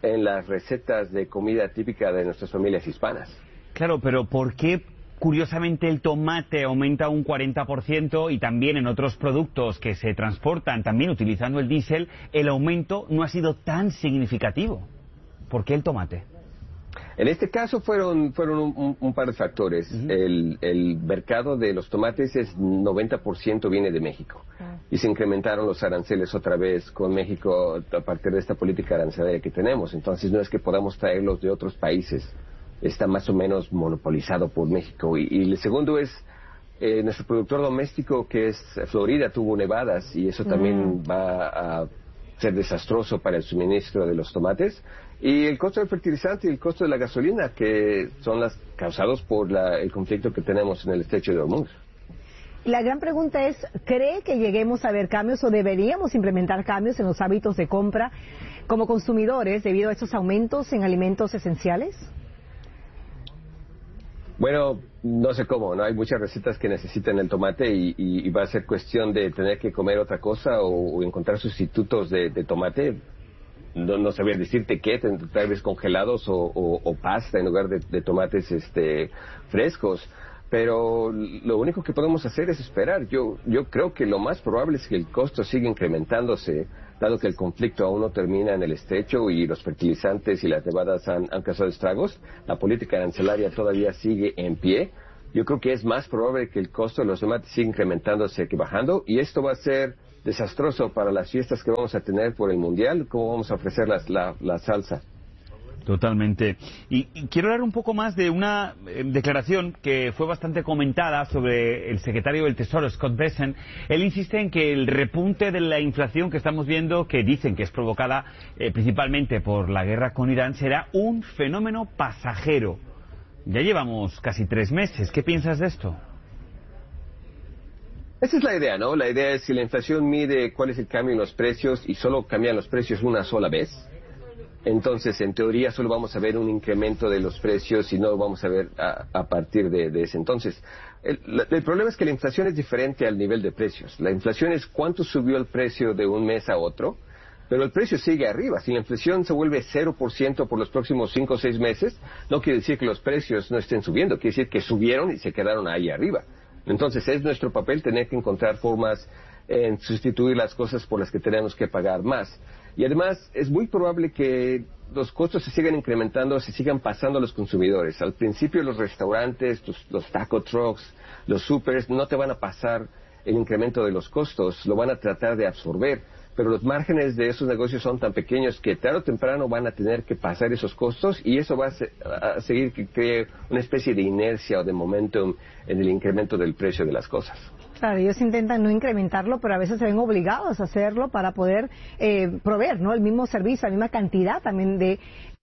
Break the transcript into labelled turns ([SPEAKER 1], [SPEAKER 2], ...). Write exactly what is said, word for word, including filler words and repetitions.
[SPEAKER 1] en las recetas de comida típica de nuestras familias hispanas.
[SPEAKER 2] Claro, pero ¿por qué curiosamente el tomate aumenta un cuarenta por ciento y también en otros productos que se transportan también utilizando el diésel el aumento no ha sido tan significativo? ¿Por qué el tomate?
[SPEAKER 1] En este caso fueron fueron un, un, un par de factores. Uh-huh. el, el mercado de los tomates es noventa por ciento viene de México. Uh-huh. Y se incrementaron los aranceles otra vez con México a partir de esta política arancelaria que tenemos. Entonces no es que podamos traerlos de otros países. Está más o menos monopolizado por México. Y, y el segundo es eh, nuestro productor doméstico, que es Florida, tuvo nevadas y eso uh-huh. también va a ser desastroso para el suministro de los tomates. Y el costo del fertilizante y el costo de la gasolina, que son las causados por la, el conflicto que tenemos en el estrecho de Hormuz.
[SPEAKER 3] La gran pregunta es, ¿cree que lleguemos a ver cambios o deberíamos implementar cambios en los hábitos de compra como consumidores debido a estos aumentos en alimentos esenciales?
[SPEAKER 1] Bueno, no sé cómo, ¿no? Hay muchas recetas que necesitan el tomate y, y, y va a ser cuestión de tener que comer otra cosa o, o encontrar sustitutos de, de tomate. No, no sabía decirte qué, tal vez congelados o, o, o pasta en lugar de, de tomates este, frescos. Pero lo único que podemos hacer es esperar. Yo, yo creo que lo más probable es que el costo siga incrementándose, dado que el conflicto aún no termina en el estrecho y los fertilizantes y las nevadas han, han causado estragos. La política arancelaria todavía sigue en pie. Yo creo que es más probable que el costo de los tomates siga incrementándose que bajando, y esto va a ser desastroso para las fiestas que vamos a tener por el Mundial. ¿Cómo vamos a ofrecer las, la, la salsa?
[SPEAKER 2] Totalmente. Y, y quiero hablar un poco más de una eh, declaración que fue bastante comentada sobre el secretario del Tesoro, Scott Bessent. Él insiste en que el repunte de la inflación que estamos viendo, que dicen que es provocada eh, principalmente por la guerra con Irán, será un fenómeno pasajero. Ya llevamos casi tres meses. ¿Qué piensas de esto?
[SPEAKER 1] Esa es la idea, ¿no? La idea es que la inflación mide cuál es el cambio en los precios y solo cambian los precios una sola vez. Entonces, en teoría, solo vamos a ver un incremento de los precios y no vamos a ver a, a partir de, de ese entonces. El, la, el problema es que la inflación es diferente al nivel de precios. La inflación es cuánto subió el precio de un mes a otro, pero el precio sigue arriba. Si la inflación se vuelve cero por ciento por los próximos cinco o seis meses, no quiere decir que los precios no estén subiendo, quiere decir que subieron y se quedaron ahí arriba. Entonces, es nuestro papel tener que encontrar formas en sustituir las cosas por las que tenemos que pagar más. Y además, es muy probable que los costos se sigan incrementando, se sigan pasando a los consumidores. Al principio, los restaurantes, los, los taco trucks, los supers, no te van a pasar el incremento de los costos, lo van a tratar de absorber. Pero los márgenes de esos negocios son tan pequeños que tarde o temprano van a tener que pasar esos costos, y eso va a, se, a seguir que cree una especie de inercia o de momentum en el incremento del precio de las cosas.
[SPEAKER 3] Claro, ellos intentan no incrementarlo, pero a veces se ven obligados a hacerlo para poder eh, proveer, ¿no?, el mismo servicio, la misma cantidad también de